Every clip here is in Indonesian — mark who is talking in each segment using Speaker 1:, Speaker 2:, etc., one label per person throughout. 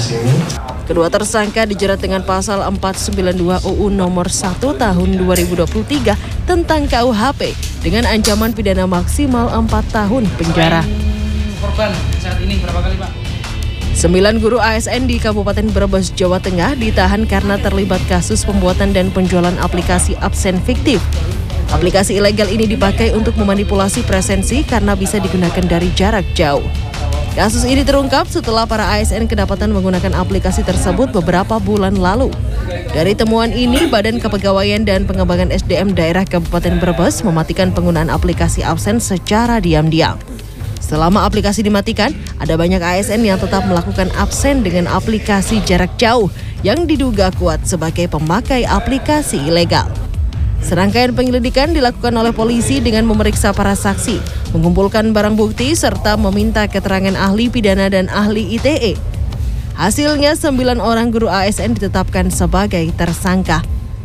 Speaker 1: sini.
Speaker 2: Kedua tersangka dijerat dengan pasal 492 UU nomor 1 tahun 2023 tentang KUHP dengan ancaman pidana maksimal 4 tahun penjara.
Speaker 3: Korban saat ini berapa kali, Pak?
Speaker 2: 9 guru ASN di Kabupaten Brebes, Jawa Tengah ditahan karena terlibat kasus pembuatan dan penjualan aplikasi absen fiktif. Aplikasi ilegal ini dipakai untuk memanipulasi presensi karena bisa digunakan dari jarak jauh. Kasus ini terungkap setelah para ASN kedapatan menggunakan aplikasi tersebut beberapa bulan lalu. Dari temuan ini, Badan Kepegawaian dan Pengembangan SDM Daerah Kabupaten Brebes mematikan penggunaan aplikasi absen secara diam-diam. Selama aplikasi dimatikan, ada banyak ASN yang tetap melakukan absen dengan aplikasi jarak jauh yang diduga kuat sebagai pemakai aplikasi ilegal. Serangkaian penyelidikan dilakukan oleh polisi dengan memeriksa para saksi, mengumpulkan barang bukti, serta meminta keterangan ahli pidana dan ahli ITE. Hasilnya 9 orang guru ASN ditetapkan sebagai tersangka.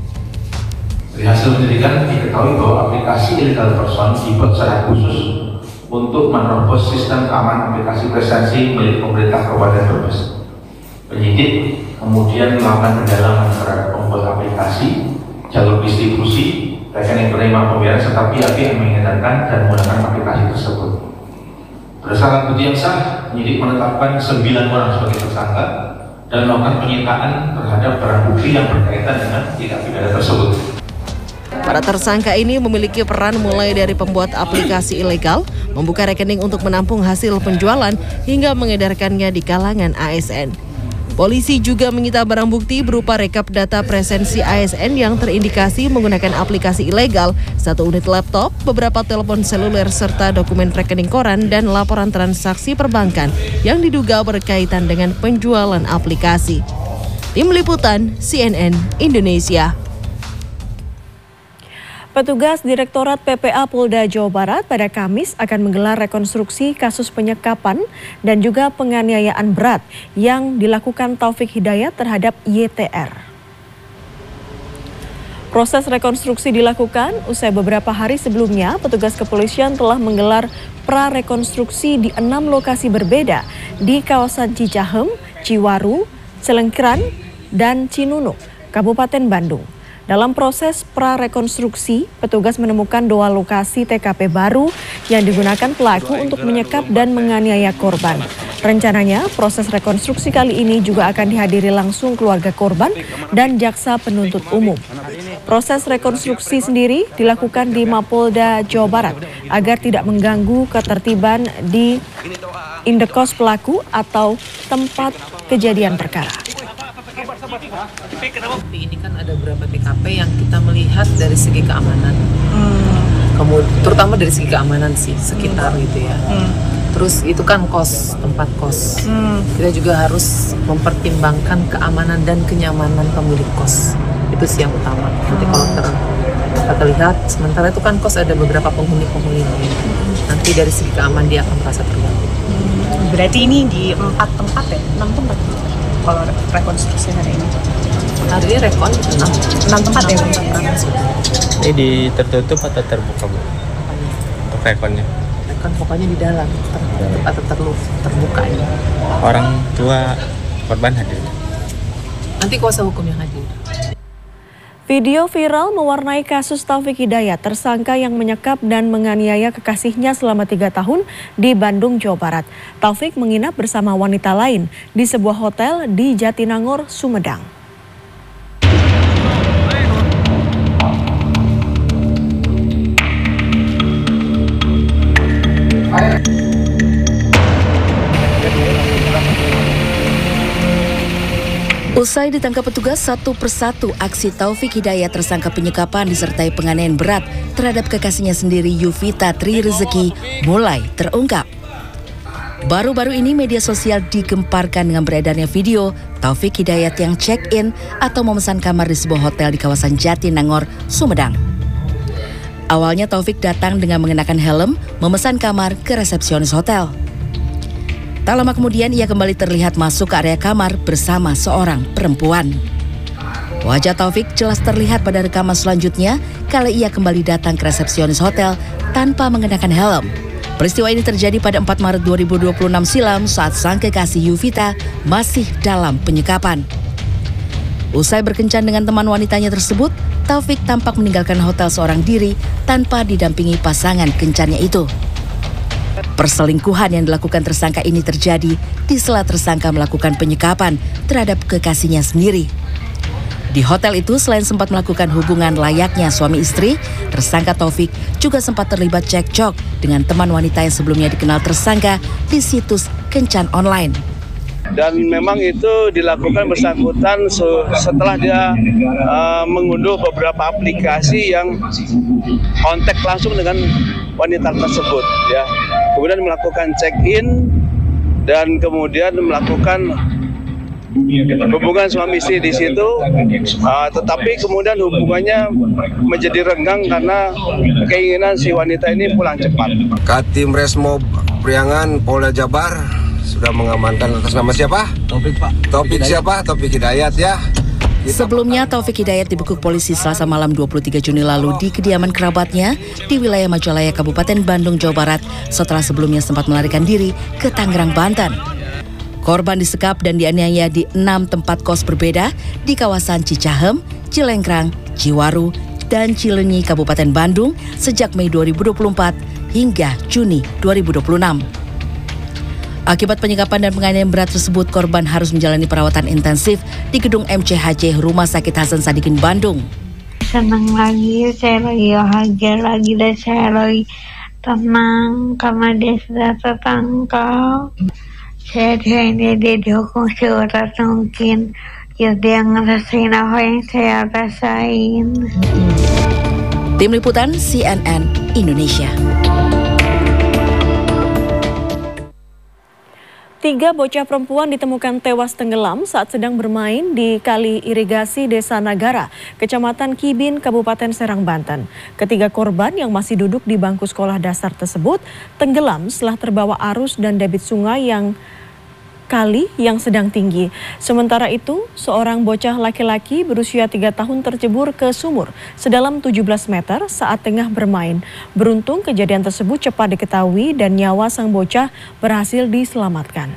Speaker 4: Dari hasil penyelidikan diketahui bahwa aplikasi illegal person dibuat secara khusus untuk menerobos sistem keamanan aplikasi presensi milik pemerintah Kabupaten Brebes. Penyidik kemudian melakukan pendalaman terhadap pembuat aplikasi, jalur distribusi, rekening penerima pembayaran serta pihak-pihak yang mengedarkan dan menggunakan aplikasi tersebut. Berdasarkan bukti yang sah, penyidik menetapkan 9 orang sebagai tersangka dan melakukan penyitaan terhadap barang bukti yang berkaitan dengan tindak pidana tersebut.
Speaker 2: Para tersangka ini memiliki peran mulai dari pembuat aplikasi ilegal, membuka rekening untuk menampung hasil penjualan, hingga mengedarkannya di kalangan ASN. Polisi juga menyita barang bukti berupa rekap data presensi ASN yang terindikasi menggunakan aplikasi ilegal, 1 unit laptop, beberapa telepon seluler, serta dokumen rekening koran dan laporan transaksi perbankan yang diduga berkaitan dengan penjualan aplikasi. Tim Liputan CNN Indonesia.
Speaker 5: Petugas Direktorat PPA Polda Jawa Barat pada Kamis akan menggelar rekonstruksi kasus penyekapan dan juga penganiayaan berat yang dilakukan Taufik Hidayat terhadap YTR. Proses rekonstruksi dilakukan usai beberapa hari sebelumnya petugas kepolisian telah menggelar prarekonstruksi di 6 lokasi berbeda di kawasan Cicahem, Ciwaru, Celengkran, dan Cinunuk, Kabupaten Bandung. Dalam proses prarekonstruksi, petugas menemukan 2 lokasi TKP baru yang digunakan pelaku untuk menyekap dan menganiaya korban. Rencananya, proses rekonstruksi kali ini juga akan dihadiri langsung keluarga korban dan jaksa penuntut umum. Proses rekonstruksi sendiri dilakukan di Mapolda Jawa Barat agar tidak mengganggu ketertiban di indekos pelaku atau tempat kejadian perkara.
Speaker 6: Ini kan ada beberapa TKP yang kita melihat dari segi keamanan, terutama dari segi keamanan sih sekitar gitu ya. Terus itu kan tempat kos. Kita juga harus mempertimbangkan keamanan dan kenyamanan pemilik kos. Itu sih yang utama. Nanti kalau kita lihat, sementara itu kan kos ada beberapa penghuni-penghuni. Nanti dari segi keamanan dia akan merasa terganggu.
Speaker 7: Berarti ini di 4 tempat ya? 6 tempat kalau rekonstruksi hari ini?
Speaker 6: Hari ini rekon 6
Speaker 7: tempat ya?
Speaker 8: Ini tertutup atau terbuka, Bu? Untuk rekonnya?
Speaker 6: Rekon pokoknya di dalam, tertutup atau terbuka ya.
Speaker 8: Orang tua korban hadir?
Speaker 6: Nanti kuasa hukum yang hadir.
Speaker 5: Video viral mewarnai kasus Taufik Hidayat, tersangka yang menyekap dan menganiaya kekasihnya selama 3 tahun di Bandung, Jawa Barat. Taufik menginap bersama wanita lain di sebuah hotel di Jatinangor, Sumedang.
Speaker 9: Usai ditangkap petugas satu persatu, aksi Taufik Hidayat tersangka penyekapan disertai penganiayaan berat terhadap kekasihnya sendiri Yuvita Tri Rezeki mulai terungkap. Baru-baru ini media sosial digemparkan dengan beredarnya video Taufik Hidayat yang check-in atau memesan kamar di sebuah hotel di kawasan Jatinangor, Sumedang. Awalnya Taufik datang dengan mengenakan helm, memesan kamar ke resepsionis hotel. Tak lama kemudian ia kembali terlihat masuk ke area kamar bersama seorang perempuan. Wajah Taufik jelas terlihat pada rekaman selanjutnya kala ia kembali datang ke resepsionis hotel tanpa mengenakan helm. Peristiwa ini terjadi pada 4 Maret 2026 silam saat sang kekasih Yuvita masih dalam penyekapan. Usai berkencan dengan teman wanitanya tersebut, Taufik tampak meninggalkan hotel seorang diri tanpa didampingi pasangan kencannya itu. Perselingkuhan yang dilakukan tersangka ini terjadi di sela tersangka melakukan penyekapan terhadap kekasihnya sendiri. Di hotel itu selain sempat melakukan hubungan layaknya suami istri, tersangka Taufik juga sempat terlibat cekcok dengan teman wanita yang sebelumnya dikenal tersangka di situs kencan online.
Speaker 1: Dan memang itu dilakukan bersangkutan setelah dia mengunduh beberapa aplikasi yang kontak langsung dengan wanita tersebut, ya. Kemudian melakukan check-in dan kemudian melakukan hubungan suami istri di situ, tetapi kemudian hubungannya menjadi renggang karena keinginan si wanita ini pulang cepat.
Speaker 10: Katim Resmob Priangan Polda Jabar sudah mengamankan atas nama siapa? Taufik, Pak. Taufik siapa? Taufik Hidayat, ya.
Speaker 9: Sebelumnya Taufik Hidayat dibekuk polisi Selasa malam 23 Juni lalu di kediaman kerabatnya di wilayah Majalaya, Kabupaten Bandung, Jawa Barat setelah sebelumnya sempat melarikan diri ke Tangerang, Banten. Korban disekap dan dianiaya di 6 tempat kos berbeda di kawasan Cicahem, Cilengkrang, Ciwaru, dan Cileunyi, Kabupaten Bandung sejak Mei 2024 hingga Juni 2026. Akibat penyekapan dan penganiayaan berat tersebut, korban harus menjalani perawatan intensif di gedung MCHC Rumah Sakit Hasan Sadikin, Bandung.
Speaker 11: Senang lagi, saya lagi bahagia lagi dan saya lagi tenang karena dia sudah tertangkap. Saya ini dia dihukum seberat mungkin, ya dia ngerasain apa yang saya rasain.
Speaker 9: Tim Liputan CNN Indonesia.
Speaker 5: 3 bocah perempuan ditemukan tewas tenggelam saat sedang bermain di kali irigasi Desa Nagara, Kecamatan Kibin, Kabupaten Serang, Banten. Ketiga korban yang masih duduk di bangku sekolah dasar tersebut tenggelam setelah terbawa arus dan debit sungai yang kali yang sedang tinggi. Sementara itu, seorang bocah laki-laki berusia 3 tahun tercebur ke sumur sedalam 17 meter saat tengah bermain. Beruntung kejadian tersebut cepat diketahui dan nyawa sang bocah berhasil diselamatkan.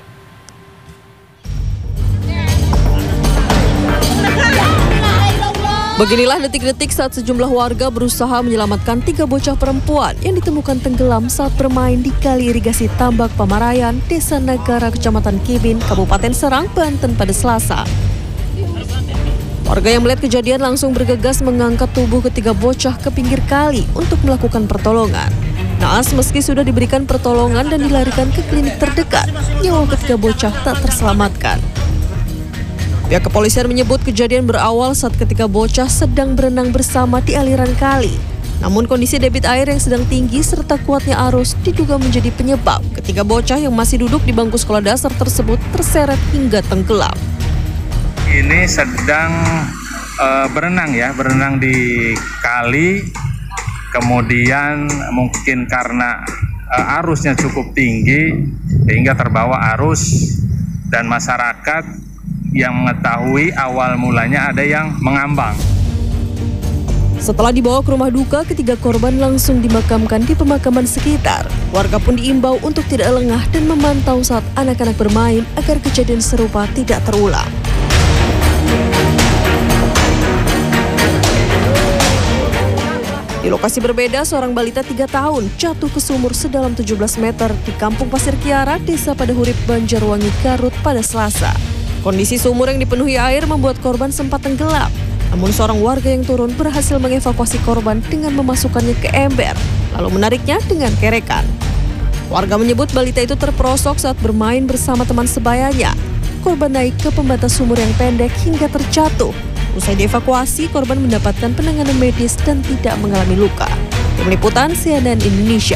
Speaker 2: Beginilah detik-detik saat sejumlah warga berusaha menyelamatkan 3 bocah perempuan yang ditemukan tenggelam saat bermain di kali irigasi Tambak Pamarayan, Desa Nagara, Kecamatan Kibin, Kabupaten Serang, Banten pada Selasa. Warga yang melihat kejadian langsung bergegas mengangkat tubuh ketiga bocah ke pinggir kali untuk melakukan pertolongan. Naas meski sudah diberikan pertolongan dan dilarikan ke klinik terdekat, nyawa ketiga bocah tak terselamatkan. Pihak kepolisian menyebut kejadian berawal saat ketika bocah sedang berenang bersama di aliran kali. Namun kondisi debit air yang sedang tinggi serta kuatnya arus diduga menjadi penyebab ketiga bocah yang masih duduk di bangku sekolah dasar tersebut terseret hingga tenggelam.
Speaker 12: Ini sedang berenang di kali, kemudian mungkin karena arusnya cukup tinggi sehingga terbawa arus dan masyarakat yang mengetahui awal mulanya ada yang mengambang.
Speaker 2: Setelah dibawa ke rumah duka, ketiga korban langsung dimakamkan di pemakaman sekitar. Warga pun diimbau untuk tidak lengah dan memantau saat anak-anak bermain agar kejadian serupa tidak terulang. Di lokasi berbeda, seorang balita 3 tahun jatuh ke sumur sedalam 17 meter di Kampung Pasir Kiara, Desa Padahurip, Banjarwangi, Garut pada Selasa. Kondisi sumur yang dipenuhi air membuat korban sempat tenggelam. Namun seorang warga yang turun berhasil mengevakuasi korban dengan memasukkannya ke ember, lalu menariknya dengan kerekan. Warga menyebut balita itu terperosok saat bermain bersama teman sebayanya. Korban naik ke pembatas sumur yang pendek hingga terjatuh. Usai dievakuasi, korban mendapatkan penanganan medis dan tidak mengalami luka. Tim Liputan CNN Indonesia.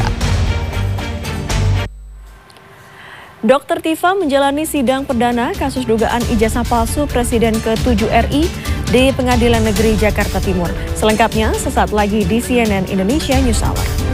Speaker 5: Dr. Tifa menjalani sidang perdana kasus dugaan ijazah palsu Presiden ke-7 RI di Pengadilan Negeri Jakarta Timur. Selengkapnya sesaat lagi di CNN Indonesia News Hour.